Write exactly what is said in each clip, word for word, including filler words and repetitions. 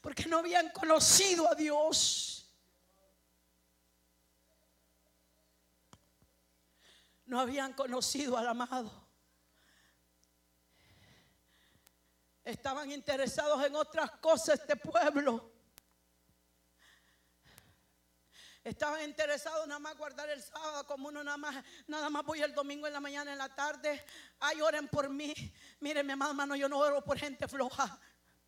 porque no habían conocido a Dios. No habían conocido al amado. Estaban interesados en otras cosas este pueblo. Estaban interesados nada más guardar el sábado, como uno nada más, nada más voy el domingo en la mañana, en la tarde. Ay, oren por mí. Miren, mi amado hermano, yo no oro por gente floja.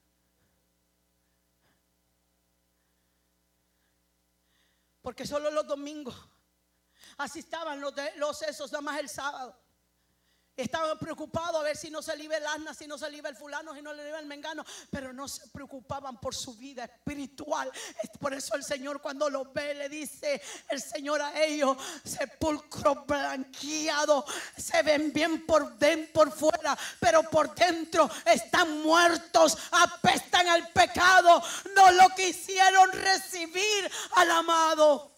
Porque solo los domingos. Así estaban los, de, los esos, nada más el sábado. Estaban preocupados a ver si no se le iba el asna, si no se le iba el fulano, si no le iba el mengano. Pero no se preocupaban por su vida espiritual. Por eso el Señor, cuando los ve, le dice el Señor a ellos: sepulcro blanqueado. Se ven bien por dentro, por fuera, pero por dentro están muertos, apestan al pecado. No lo quisieron recibir al amado.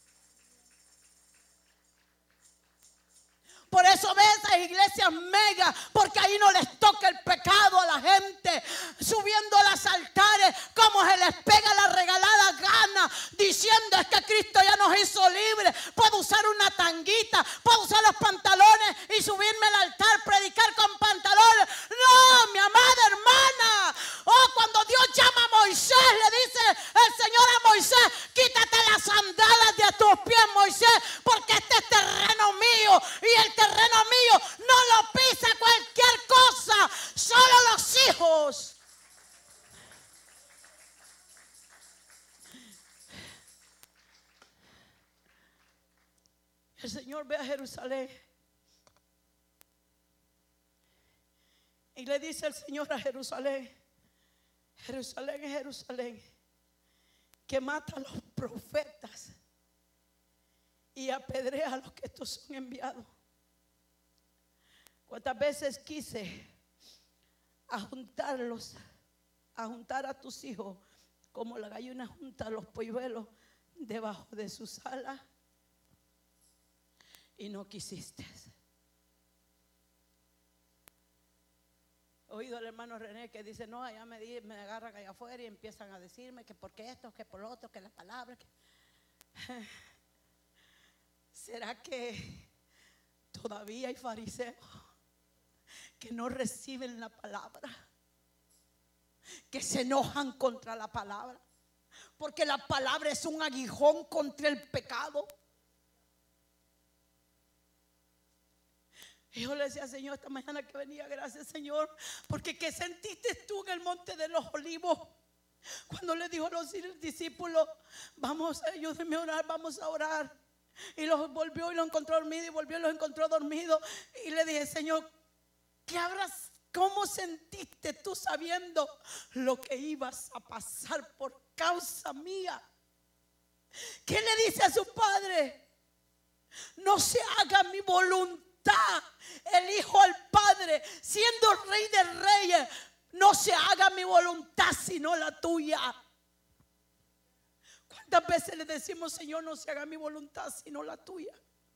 Por eso ves a iglesias mega, porque ahí no les toca el pecado a la gente, subiendo a los altares como se les pega la regalada gana, diciendo: es que Cristo ya nos hizo libres. Puedo usar una tanguita, puedo usar los pantalones y subirme al altar, predicar con pantalones. No, mi amada hermana. Oh, cuando Dios llama a Moisés, le dice el Señor a Moisés: quítate las sandalas de tus pies, Moisés, porque este es terreno mío, y el terreno mío no lo pisa cualquier cosa, solo los hijos. El Señor ve a Jerusalén y le dice el Señor a Jerusalén: Jerusalén es Jerusalén, que mata a los profetas y apedrea a los que estos son enviados. ¿Cuántas veces quise a juntarlos, a juntar a tus hijos como la gallina junta a los polluelos debajo de sus alas? Y no quisiste. He oído al hermano René que dice: no, allá me, di, me agarran allá afuera y empiezan a decirme que por qué esto, que por lo otro, que las palabras. Que... ¿Será que todavía hay fariseos que no reciben la palabra, que se enojan contra la palabra? Porque la palabra es un aguijón contra el pecado. Y yo le decía: Señor, esta mañana que venía, gracias, Señor, porque ¿qué sentiste tú en el monte de los olivos? Cuando le dijo a los discípulos: vamos, ayúdenme a orar, vamos a orar. Y los volvió y los encontró dormidos, y volvió y los encontró dormidos. Y le dije: Señor, ¿qué habrás, cómo sentiste tú sabiendo lo que ibas a pasar por causa mía? ¿Qué le dice a su padre? No se haga mi voluntad. El hijo al padre, siendo rey de reyes: no se haga mi voluntad sino la tuya. ¿Cuántas veces le decimos: Señor, no se haga mi voluntad sino la tuya?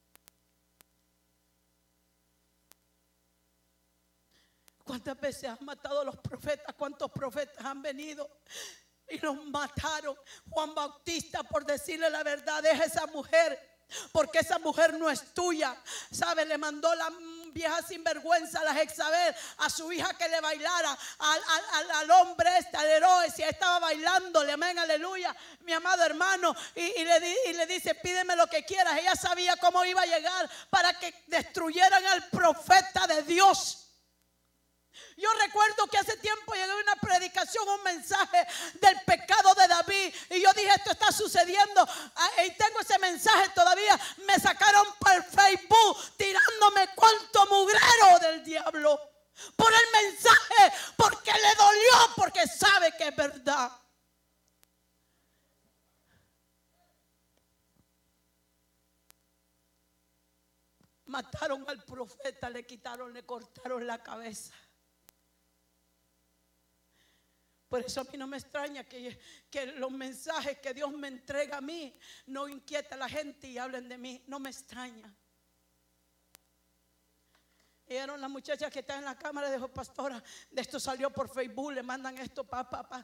¿Cuántas veces han matado a los profetas? ¿Cuántos profetas han venido y los mataron? Juan Bautista, por decirle la verdad: deja esa mujer, porque esa mujer no es tuya. ¿Sabe? Le mandó la vieja sinvergüenza, la Jezabel, a su hija que le bailara al, al, al hombre este, al héroe. Si estaba bailándole, amén, aleluya, mi amado hermano, y, y, le, y le dice: pídeme lo que quieras. Ella sabía cómo iba a llegar para que destruyeran al profeta de Dios. Yo recuerdo que hace tiempo llegó una predicación, un mensaje del pecado de David, y yo dije: esto está sucediendo, y tengo ese mensaje todavía. Me sacaron por Facebook tirándome cuanto mugrero del diablo por el mensaje, porque le dolió, porque sabe que es verdad. Mataron al profeta, le quitaron, le cortaron la cabeza. Por eso a mí no me extraña que, que los mensajes que Dios me entrega a mí no inquieta a la gente y hablen de mí. No me extraña. Eran las muchachas que están en la cámara, dijo: pastora, de esto salió por Facebook, le mandan esto, pa, pa, pa.